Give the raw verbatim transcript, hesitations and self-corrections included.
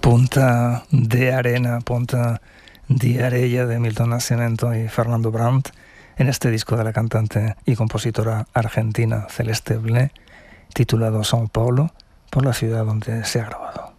Punta de Arena, Punta de Arella de Milton Nascimento y Fernando Brandt, en este disco de la cantante y compositora argentina Celeste Blé, titulado São Paulo, por la ciudad donde se ha grabado.